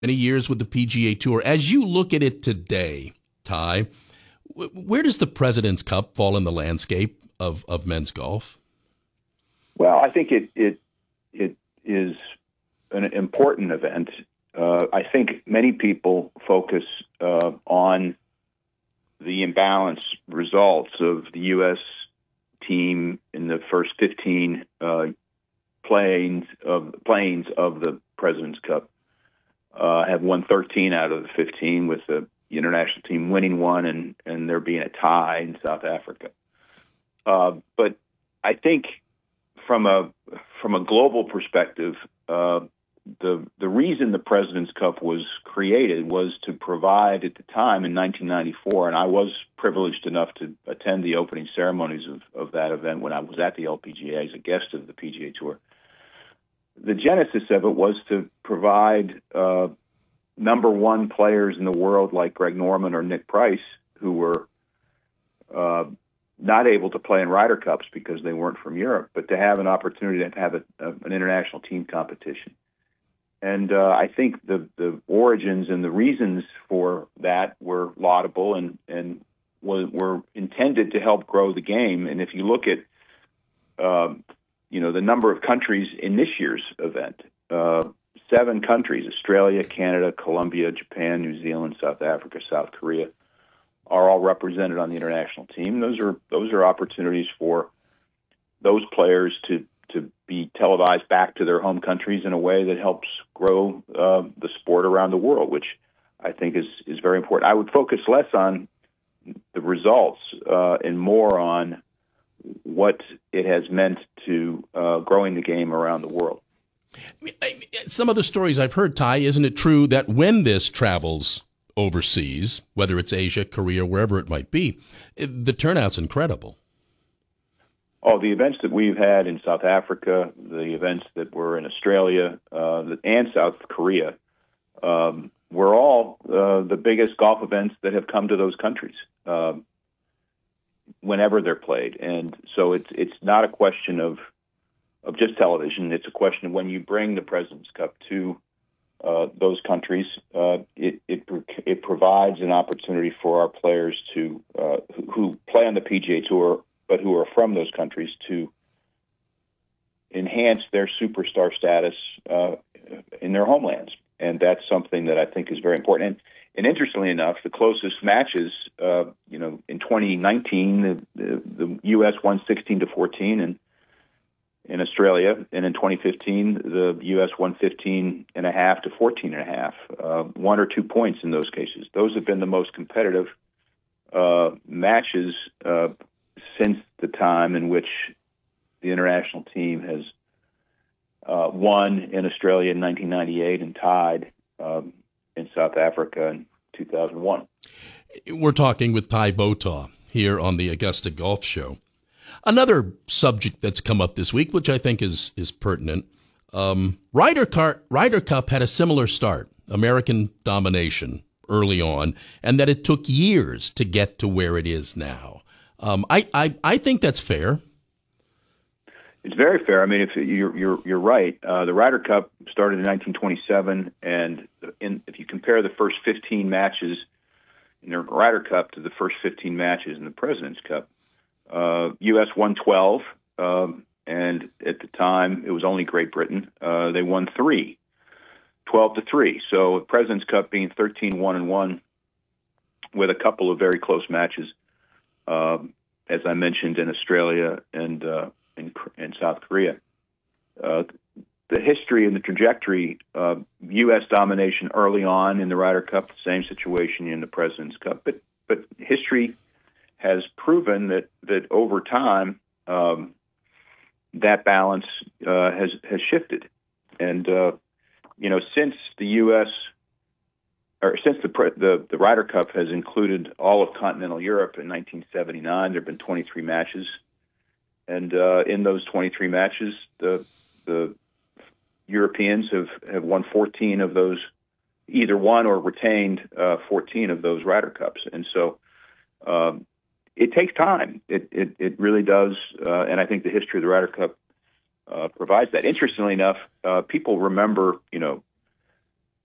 many years with the PGA Tour. As you look at it today, Ty, where does the President's Cup fall in the landscape of men's golf? Well, I think it is an important event. I think many people focus on the imbalanced results of the U.S. team in the first 15 planes of the President's Cup. Have won 13 out of the 15, with the international team winning one and there being a tie in South Africa. But I think from a global perspective, the reason the President's Cup was created was to provide, at the time in 1994, and I was privileged enough to attend the opening ceremonies of that event when I was at the LPGA as a guest of the PGA Tour. The genesis of it was to provide number one players in the world like Greg Norman or Nick Price, who were not able to play in Ryder Cups because they weren't from Europe, but to have an opportunity to have an international team competition. And I think the origins and the reasons for that were laudable and were intended to help grow the game. And if you look at the number of countries in this year's event, 7 countries, Australia, Canada, Colombia, Japan, New Zealand, South Africa, South Korea, are all represented on the international team. Those are opportunities for those players to be televised back to their home countries in a way that helps grow the sport around the world, which I think is very important. I would focus less on the results and more on what it has meant to growing the game around the world. Some of the stories I've heard, Ty, isn't it true that when this travels overseas, whether it's Asia, Korea, wherever it might be, the turnout's incredible? Oh, the events that we've had in South Africa, the events that were in Australia and South Korea, were all the biggest golf events that have come to those countries whenever they're played. And so it's not a question of just television. It's a question of when you bring the President's Cup to those countries, it provides an opportunity for our players to who play on the PGA Tour but who are from those countries to enhance their superstar status in their homelands. And that's something that I think is very important. And interestingly enough, the closest matches, in 2019, the U.S. won 16-14 in Australia, and in 2015, the U.S. won 15.5 to 14.5, 1 or 2 points in those cases. Those have been the most competitive matches since the time in which the international team has won in Australia in 1998 and tied in South Africa in 2001. We're talking with Ty Botaw here on the Augusta Golf Show. Another subject that's come up this week, which I think is pertinent, Ryder Cup had a similar start, American domination early on, and that it took years to get to where it is now. I think that's fair. It's very fair. I mean, if you're right. The Ryder Cup started in 1927, and if you compare the first 15 matches in the Ryder Cup to the first 15 matches in the President's Cup, U.S. won 12, and at the time it was only Great Britain. They won 12-3. So the President's Cup being 13-1-1 with a couple of very close matches, as I mentioned, in Australia and in South Korea. The history and the trajectory of U.S. domination early on in the Ryder Cup, the same situation in the President's Cup, but history has proven that over time that balance has shifted, and since the U.S. or since the Ryder Cup has included all of continental Europe in 1979, there have been 23 matches, and in those 23 matches, the Europeans have won 14 of those, either won or retained 14 of those Ryder Cups, and so. It takes time. It really does, and I think the history of the Ryder Cup provides that. Interestingly enough, people remember,